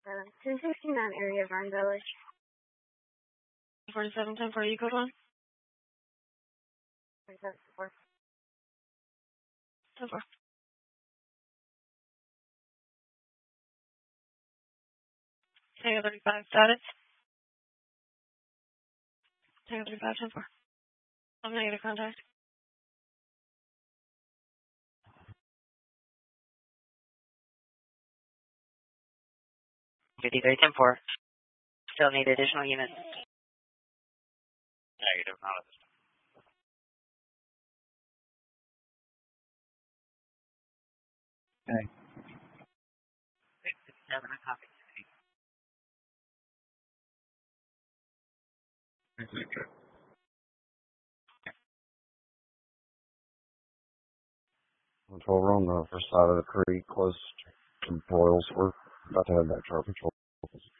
269 area, Vern Village. 4710 for you, code 1? 47 10 4. Tango 35 status. Tango 35 10 4. I'm negative contact. 53 10 4. Still need additional units. Negative, not at this time. Okay. 57, I copy. Control, we're on the first side of the creek, close to Broyles. We're about to head back to our patrol.